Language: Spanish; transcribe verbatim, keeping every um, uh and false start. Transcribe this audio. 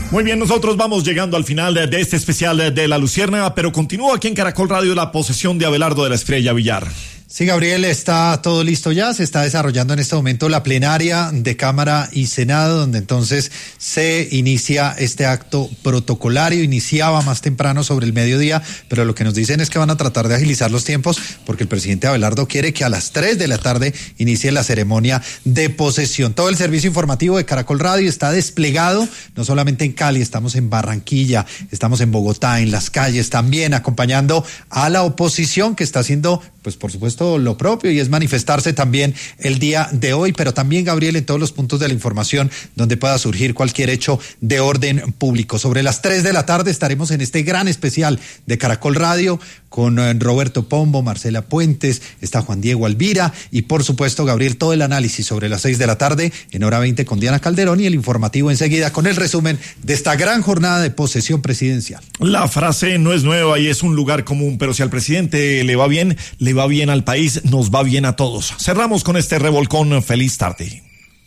Muy bien, nosotros vamos llegando al final de, de este especial de, de La Luciérnaga, pero continúa aquí en Caracol Radio la posesión de Abelardo de la Estrella Villar. Sí, Gabriel, está todo listo ya, se está desarrollando en este momento la plenaria de Cámara y Senado, donde entonces se inicia este acto protocolario, iniciaba más temprano sobre el mediodía, pero lo que nos dicen es que van a tratar de agilizar los tiempos, porque el presidente Abelardo quiere que a las tres de la tarde inicie la ceremonia de posesión. Todo el servicio informativo de Caracol Radio está desplegado, no solamente en Cali, estamos en Barranquilla, estamos en Bogotá, en las calles también, acompañando a la oposición que está haciendo, pues por supuesto, lo propio, y es manifestarse también el día de hoy, pero también, Gabriel, en todos los puntos de la información donde pueda surgir cualquier hecho de orden público. Sobre las tres de la tarde estaremos en este gran especial de Caracol Radio con Roberto Pombo, Marcela Puentes, está Juan Diego Alvira y, por supuesto, Gabriel, todo el análisis sobre las seis de la tarde en hora veinte con Diana Calderón, y el informativo enseguida con el resumen de esta gran jornada de posesión presidencial. La frase no es nueva y es un lugar común, pero si al presidente le va bien, le va bien al país, nos va bien a todos. Cerramos con este revolcón. Feliz tarde.